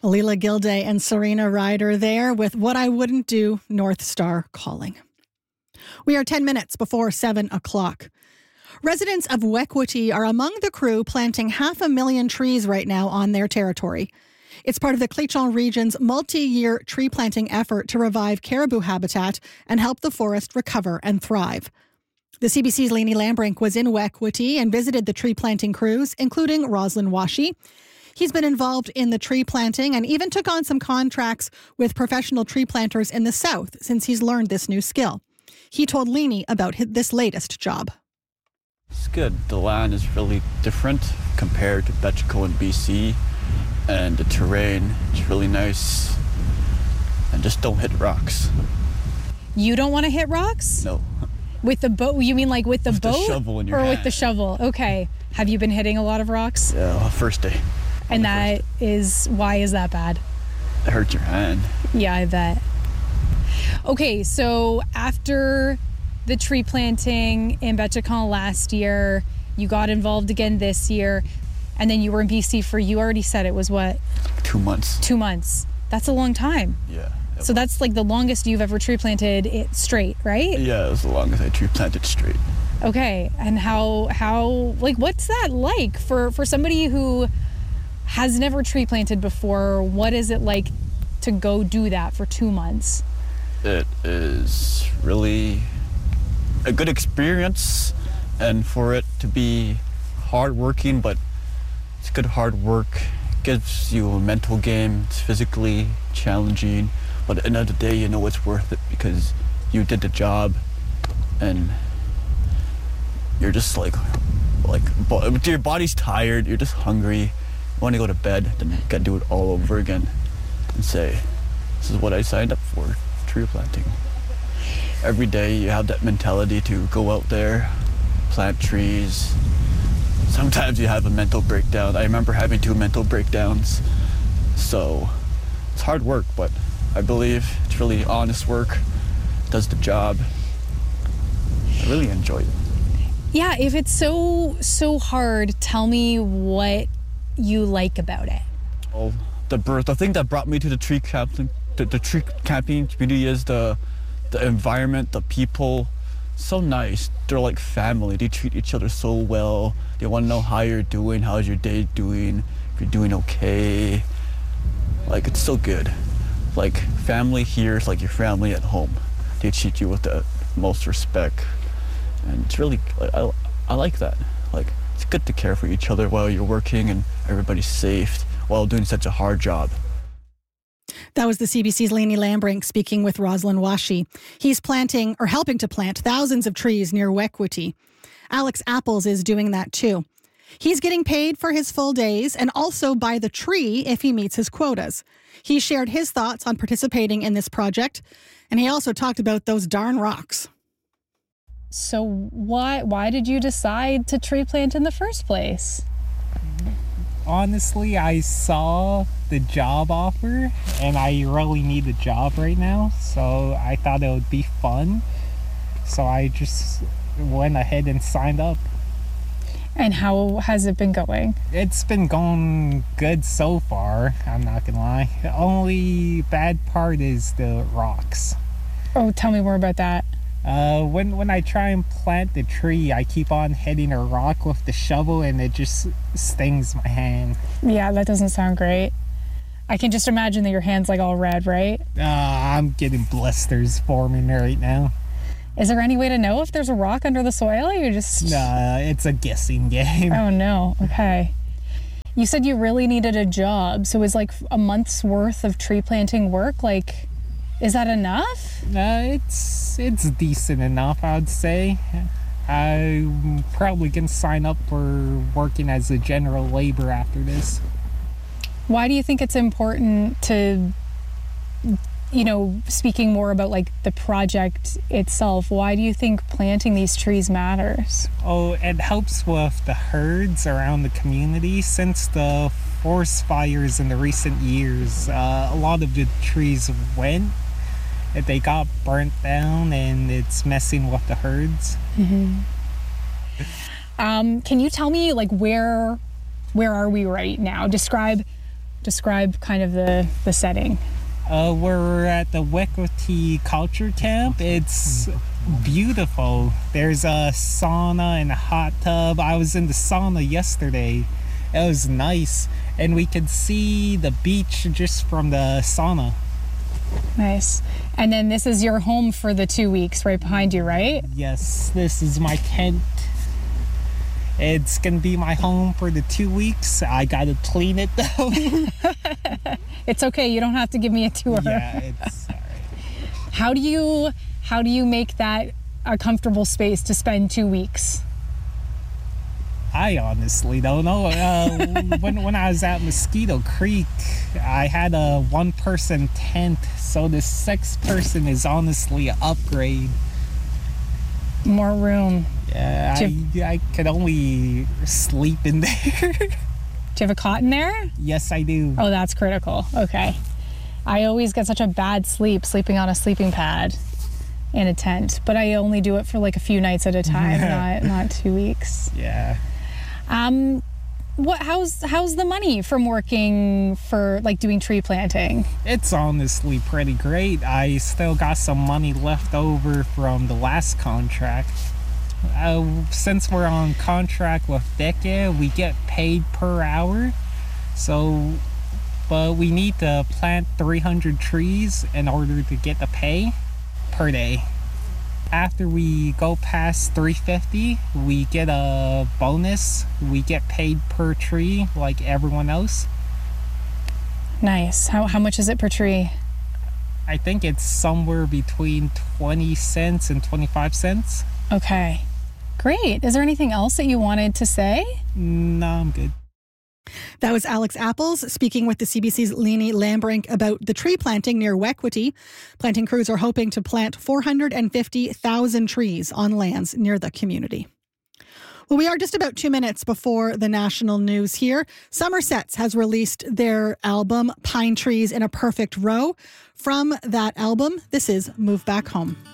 Leela Gilday and Serena Ryder there with What I Wouldn't Do, North Star calling. We are 10 minutes before 7 o'clock. Residents of Wekwitty are among the crew planting 500,000 trees right now on their territory. It's part of the Cleachon region's multi-year tree planting effort to revive caribou habitat and help the forest recover and thrive. The CBC's Lainey Lambrink was in Wekwitty and visited the tree planting crews, including Roslyn Washi. He's been involved in the tree planting and even took on some contracts with professional tree planters in the south since he's learned this new skill. He told Lainey about this latest job. It's good. The land is really different compared to Betchco and BC, and the terrain is really nice. And just don't hit rocks. You don't want to hit rocks? No. With the boat? You mean like with the boat? With the shovel in your hand. Or hand. with the shovel? Okay. Have you been hitting a lot of rocks? Yeah, first day. And that is, why is that bad? It hurts your hand. Yeah, I bet. Okay, so after the tree planting in Betchacon last year, you got involved again this year, and then you were in BC for, you already said it was what? 2 months. 2 months. That's a long time. Yeah. So that's like the longest you've ever tree planted it straight, right? Yeah, it was the longest I tree planted straight. Okay, and how like what's that like for somebody who has never tree planted before? What is it like to go do that for 2 months? It is really a good experience, and for it to be hard-working, but it's good hard work. It gives you a mental game. It's physically challenging, but at the end of the day, you know it's worth it because you did the job, and you're just like your body's tired, you're just hungry, you want to go to bed, then you gotta do it all over again and say, this is what I signed up for, tree planting. Every day you have that mentality to go out there, plant trees. Sometimes you have a mental breakdown. I remember having 2 mental breakdowns. So it's hard work, but I believe it's really honest work, does the job. I really enjoyed it. Yeah, if it's so hard, tell me what you like about it. Well, the thing that brought me to the tree camping, the tree camping community is the environment, the people. So nice. They're like family. They treat each other so well. They want to know how you're doing, how's your day doing, if you're doing okay. Like, it's so good. Like, family here is like your family at home. They treat you with the most respect. And it's really, I like that. Like, it's good to care for each other while you're working and everybody's safe while doing such a hard job. That was the CBC's Lainey Lambrink speaking with Roslyn Washi. He's planting, or helping to plant, thousands of trees near Wekwitty. Alex Apples is doing that too. He's getting paid for his full days and also by the tree if he meets his quotas. He shared his thoughts on participating in this project, and he also talked about those darn rocks. So why did you decide to tree plant in the first place? Honestly, I saw the job offer and I really need a job right now, so I thought it would be fun. So I just went ahead and signed up. And how has it been going? It's been going good so far, I'm not gonna lie. The only bad part is the rocks. Oh, tell me more about that. When I try and plant the tree, I keep on hitting a rock with the shovel and it just stings my hand. Yeah, that doesn't sound great. I can just imagine that your hand's like all red, right? I'm getting blisters forming right now. Is there any way to know if there's a rock under the soil? You just... Nah, it's a guessing game. Oh no, okay. You said you really needed a job, so is like a month's worth of tree planting work, like, is that enough? It's decent enough, I would say. I'm probably gonna sign up for working as a general labor after this. Why do you think it's important to, speaking more about like the project itself, why do you think planting these trees matters? Oh, it helps with the herds around the community. Since the forest fires in the recent years, a lot of the trees went. They got burnt down and it's messing with the herds. Mm-hmm. Can you tell me like where are we right now? Describe Describe kind of the setting. We're at the Wekwati Culture Camp. It's beautiful. There's a sauna and a hot tub. I was in the sauna yesterday. It was nice. And we could see the beach just from the sauna. Nice. And then this is your home for the 2 weeks right behind you, right? Yes, this is my tent. It's gonna be my home for the 2 weeks. I gotta clean it though. It's okay. You don't have to give me a tour. Yeah, it's all right. How do you make that a comfortable space to spend 2 weeks? I honestly don't know. When I was at Mosquito Creek, I had a one-person tent, so the sixth person is honestly an upgrade. More room. Yeah, I could only sleep in there. Do you have a cot in there? Yes, I do. Oh, that's critical. Okay. I always get such a bad sleeping on a sleeping pad in a tent, but I only do it for like a few nights at a time, not 2 weeks. Yeah. How's the money from working for like doing tree planting? It's honestly pretty great. I still got some money left over from the last contract. Since we're on contract with Deke, we get paid per hour. But we need to plant 300 trees in order to get the pay per day. After we go past 350, we get a bonus. We get paid per tree like everyone else. Nice. How much is it per tree? I think it's somewhere between 20 cents and 25 cents. Okay. Great. Is there anything else that you wanted to say? No, I'm good. That was Alex Apples speaking with the CBC's Leni Lambrink about the tree planting near Wekwati. Planting crews are hoping to plant 450,000 trees on lands near the community. Well, we are just about 2 minutes before the national news here. Somersets has released their album, Pine Trees in a Perfect Row. From that album, this is Move Back Home.